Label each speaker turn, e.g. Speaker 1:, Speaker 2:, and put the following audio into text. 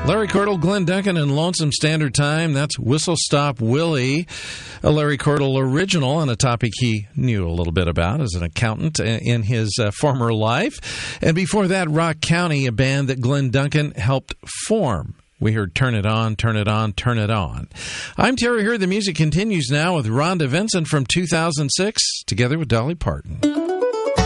Speaker 1: Larry Cordell, Glenn Duncan, and Lonesome Standard Time. That's Whistle Stop Willie, a Larry Cordell original on a topic he knew a little bit about as an accountant in his former life. And before that, Rock County, a band that Glenn Duncan helped form. We heard Turn It On, Turn It On, Turn It On. I'm Terry Hurd. The music continues now with Rhonda Vincent from 2006, together with Dolly Parton.